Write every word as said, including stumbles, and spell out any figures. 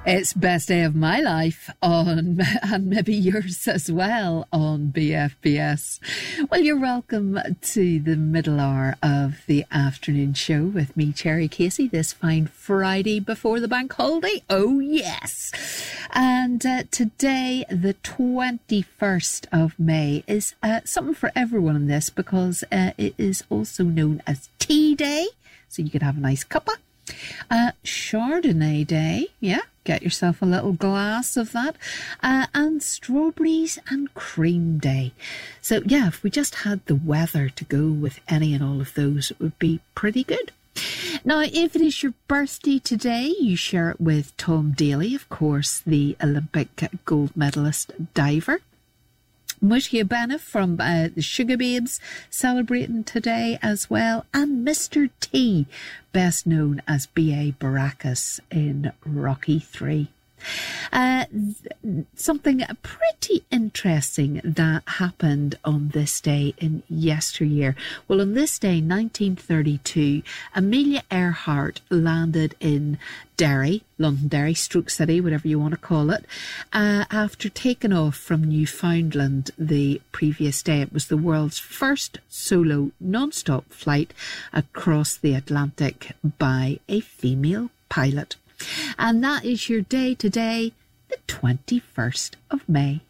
It's best day of my life on, and maybe yours as well, on B F B S. Well, you're welcome to the middle hour of the afternoon show with me, Cherry Casey, this fine Friday before the bank holiday. Oh, yes. And uh, today, the twenty-first of May, is uh, something for everyone in this, because uh, it is also known as Tea Day. So you could have a nice cuppa. Uh, Chardonnay Day, yeah, get yourself a little glass of that, uh, and Strawberries and Cream Day. So yeah, if we just had the weather to go with any and all of those, it would be pretty good. Now, if it is your birthday today, you share it with Tom Daley, of course, the Olympic gold medalist diver. Mushia Bennett from uh, the Sugar Babes celebrating today as well, and Mister T, best known as B A Baracus in Rocky three. Uh, th- something pretty interesting that happened on this day in yesteryear. Well, on this day, nineteen thirty-two, Amelia Earhart landed in Derry, Londonderry, Stroke City, whatever you want to call it, uh, after taking off from Newfoundland the previous day. It was the world's first solo non-stop flight across the Atlantic by a female pilot. And that is your day today, the twenty-first of May.